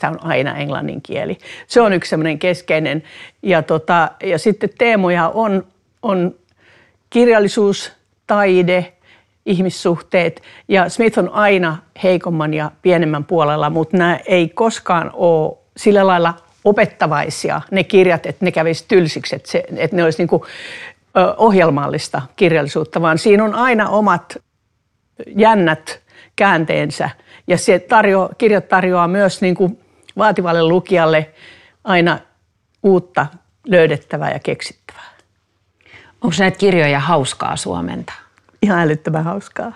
kielestä on aina englannin kieli. Se on yksi semmoinen keskeinen. Ja sitten teemoja on kirjallisuus, taide, ihmissuhteet. Ja Smith on aina heikomman ja pienemmän puolella, mutta nämä ei koskaan ole sillä lailla opettavaisia, ne kirjat, että ne kävisi tylsiksi, että ne olisi niin kuin ohjelmallista kirjallisuutta, vaan siinä on aina omat jännät käänteensä. Ja kirjat tarjoaa myös niin kuin vaativalle lukijalle aina uutta löydettävää ja keksittävää. Onko näitä kirjoja hauskaa suomentaa? Ihan älyttömän hauskaa.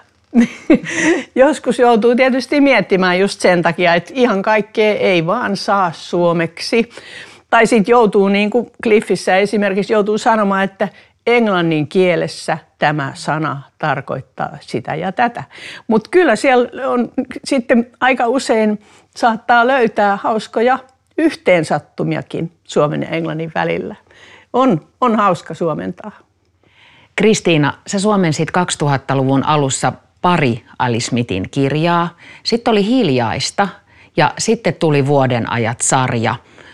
Joskus joutuu tietysti miettimään just sen takia, että ihan kaikkea ei vaan saa suomeksi. Tai sitten joutuu, niin kuin Cliffissä esimerkiksi, joutuu sanomaan, että englannin kielessä tämä sana tarkoittaa sitä ja tätä. Mutta kyllä siellä on sitten aika usein saattaa löytää hauskoja yhteensattumiakin suomen ja englannin välillä. On hauska suomentaa. Kristiina, sä suomensit 2000-luvun alussa pari Ali Smithin kirjaa. Sitten oli Hiljaista ja sitten tuli Vuoden ajat-sarja.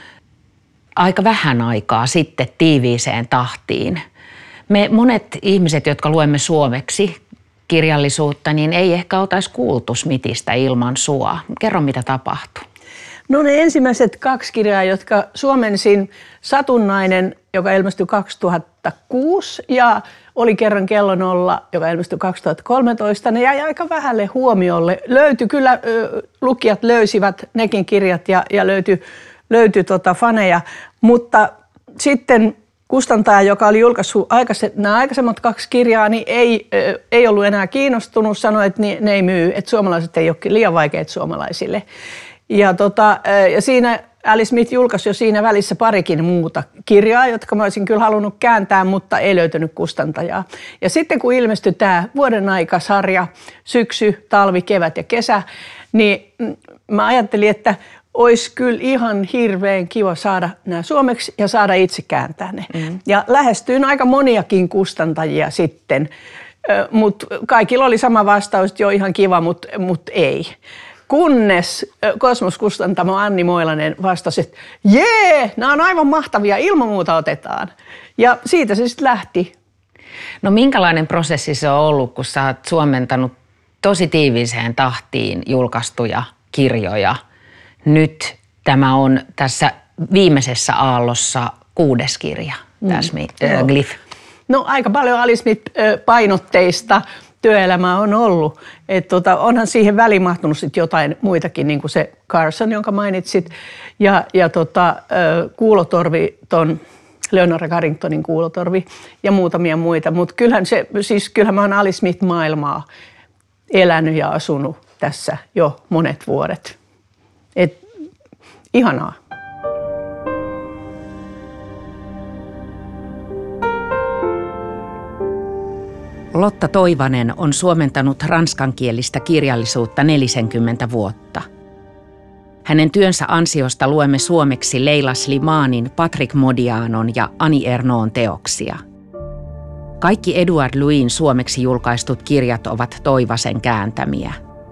Aika vähän aikaa sitten tiiviiseen tahtiin. Me monet ihmiset, jotka luemme suomeksi kirjallisuutta, niin ei ehkä oltaisi kuultu Smithistä ilman sua. Kerro, mitä tapahtui. No ne ensimmäiset 2 kirjaa, jotka suomensin, Satunnainen, joka ilmestyi 2006, ja Oli kerran kello 0, joka ilmestyi 2013, ne jäi aika vähälle huomiolle. Löytyi kyllä, lukijat löysivät nekin kirjat ja löytyi faneja, mutta sitten kustantaja, joka oli julkaissut nämä aikaisemmat 2 kirjaa, niin ei ollut enää kiinnostunut, sanoi, että ne ei myy, että suomalaiset ei ole liian vaikeat suomalaisille. Ja siinä Ali Smith julkaisi jo siinä välissä parikin muuta kirjaa, jotka mä olisin kyllä halunnut kääntää, mutta ei löytynyt kustantajaa. Ja sitten kun ilmestyi tämä Vuoden aika-sarja, syksy, talvi, kevät ja kesä, niin mä ajattelin, että olisi kyllä ihan hirveän kiva saada nämä suomeksi ja saada itse kääntää ne. Ja lähestyin aika moniakin kustantajia sitten, mutta kaikilla oli sama vastaus, että joo, ihan kiva, mutta ei. Kunnes Kosmos-kustantamo Anni Moilanen vastasi, että jee, nämä on aivan mahtavia, ilman muuta otetaan. Ja siitä se sitten lähti. No minkälainen prosessi se on ollut, kun sä oot suomentanut tosi tiiviiseen tahtiin julkaistuja kirjoja? Nyt tämä on tässä viimeisessä aallossa 6. kirja, Glyph. No aika paljon Ali Smith-painotteista työelämää on ollut. Onhan siihen väliin mahtunut sit jotain muitakin, niin kuin se Carson, jonka mainitsit, ja Kuulotorvi, ton Leonora Carringtonin Kuulotorvi ja muutamia muita. Mutta kyllähän mä oon Ali Smith-maailmaa elänyt ja asunut tässä jo monet vuodet. Ihanaa. Lotta Toivanen on suomentanut ranskankielistä kirjallisuutta 40 vuotta. Hänen työnsä ansiosta luemme suomeksi Leila Slimanin, Patrick Modianon ja Annie Ernaux'n teoksia. Kaikki Edouard Louin suomeksi julkaistut kirjat ovat Toivasen kääntämiä.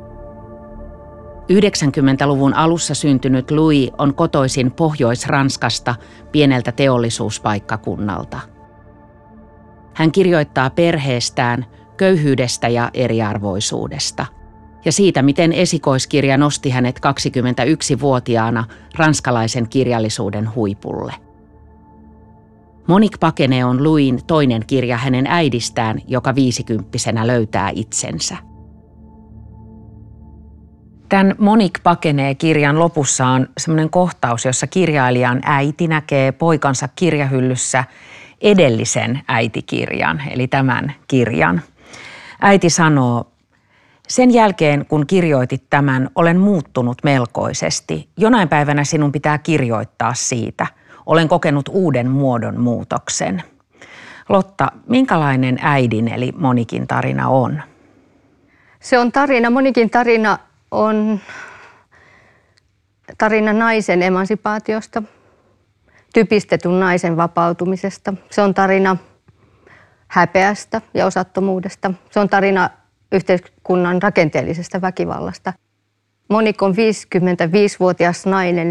90-luvun alussa syntynyt Louis on kotoisin Pohjois-Ranskasta, pieneltä teollisuuspaikkakunnalta. Hän kirjoittaa perheestään, köyhyydestä ja eriarvoisuudesta ja siitä, miten esikoiskirja nosti hänet 21-vuotiaana ranskalaisen kirjallisuuden huipulle. Monique pakenee on Louisin toinen kirja hänen äidistään, joka 50-vuotiaana löytää itsensä. Tämän Monique pakenee -kirjan lopussa on semmoinen kohtaus, jossa kirjailijan äiti näkee poikansa kirjahyllyssä edellisen äitikirjan, eli tämän kirjan. Äiti sanoo, sen jälkeen kun kirjoitit tämän, olen muuttunut melkoisesti. Jonain päivänä sinun pitää kirjoittaa siitä. Olen kokenut uuden muodon muutoksen. Lotta, minkälainen äidin eli Moniquin tarina on? Se on tarina, Moniquin tarina on tarina naisen emansipaatiosta, typistetyn naisen vapautumisesta. Se on tarina häpeästä ja osattomuudesta. Se on tarina yhteiskunnan rakenteellisesta väkivallasta. Monique on 55-vuotias nainen,